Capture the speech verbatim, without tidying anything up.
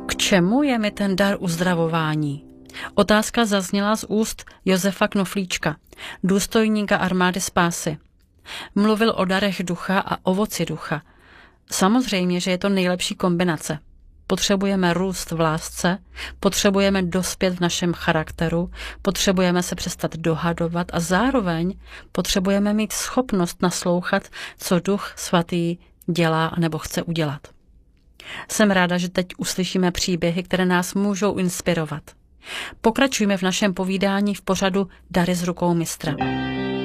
K čemu je mi ten dar uzdravování? Otázka zazněla z úst Josefa Knoflíčka, důstojníka armády spásy. Mluvil o darech ducha a ovoci ducha. Samozřejmě, že je to nejlepší kombinace. Potřebujeme růst v lásce, potřebujeme dospět v našem charakteru, potřebujeme se přestat dohadovat a zároveň potřebujeme mít schopnost naslouchat, co Duch Svatý dělá nebo chce udělat. Jsem ráda, že teď uslyšíme příběhy, které nás můžou inspirovat. Pokračujme v našem povídání v pořadu Dary z rukou mistra.